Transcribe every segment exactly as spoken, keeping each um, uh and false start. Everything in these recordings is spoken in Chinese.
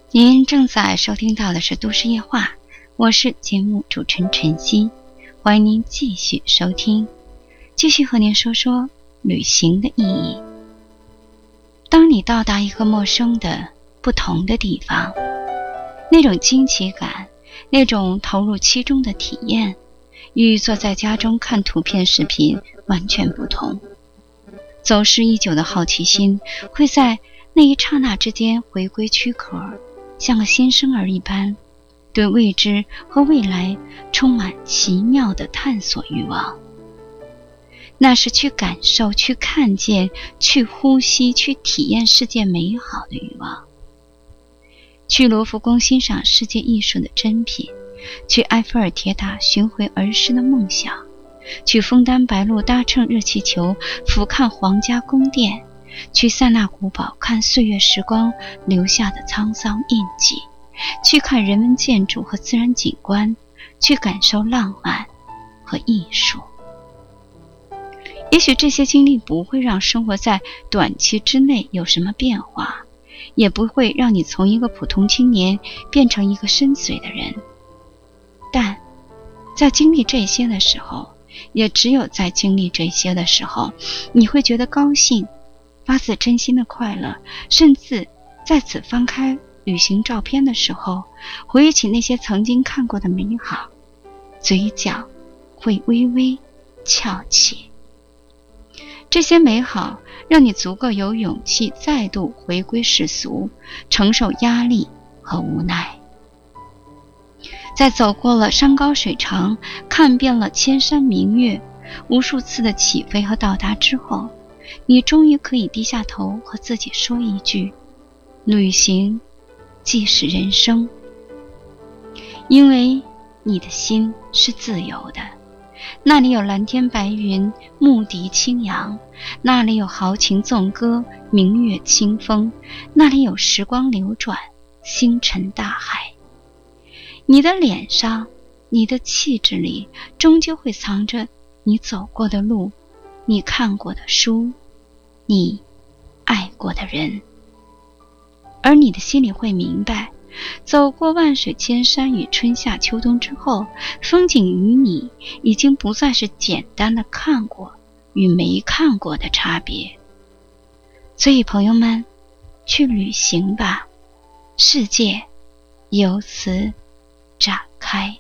您正在收听到的是都市夜话，我是节目主持人晨曦，欢迎您继续收听，继续和您说说旅行的意义。当你到达一个陌生的不同的地方，那种惊奇感，那种投入其中的体验，与坐在家中看图片视频完全不同。走失已久的好奇心会在那一刹那之间回归躯壳，像个新生儿一般，对未知和未来充满奇妙的探索欲望。那是去感受、去看见、去呼吸、去体验世界美好的欲望。去罗浮宫欣赏世界艺术的珍品，去埃菲尔铁塔寻回儿时的梦想，去枫丹白露搭乘热气球俯瞰皇家宫殿，去塞纳古堡看岁月时光留下的沧桑印记，去看人文建筑和自然景观，去感受浪漫和艺术。也许这些经历不会让生活在短期之内有什么变化，也不会让你从一个普通青年变成一个深邃的人，但在经历这些的时候，也只有在经历这些的时候，你会觉得高兴，发自真心的快乐，甚至在此翻开旅行照片的时候，回忆起那些曾经看过的美好，嘴角会微微翘起。这些美好让你足够有勇气再度回归世俗，承受压力和无奈。在走过了山高水长，看遍了千山明月，无数次的起飞和到达之后，你终于可以低下头和自己说一句：旅行即是人生。因为你的心是自由的，那里有蓝天白云，牧笛清扬，那里有豪情纵歌，明月清风，那里有时光流转，星辰大海。你的脸上，你的气质里，终究会藏着你走过的路，你看过的书，你爱过的人。而你的心里会明白，走过万水千山与春夏秋冬之后，风景与你已经不再是简单的看过与没看过的差别。所以朋友们，去旅行吧，世界由此展开。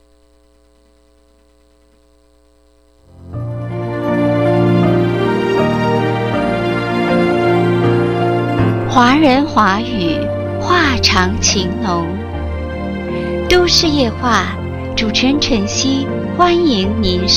华人华语，话长情浓。都市夜话，主持人晨曦，欢迎您